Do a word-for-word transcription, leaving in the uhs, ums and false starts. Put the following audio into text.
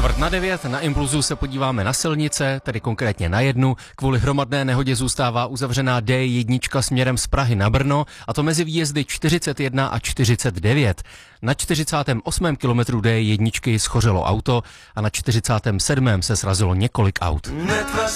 Čtvrt na devět, na Impulzu se podíváme na silnice, tedy konkrétně na jednu. Kvůli hromadné nehodě zůstává uzavřená D jedna směrem z Prahy na Brno, a to mezi výjezdy čtyřicet jedna a čtyřicet devět. Na čtyřicátém osmém kilometru D jedna schořelo auto a na čtyřicátém sedmém se srazilo několik aut.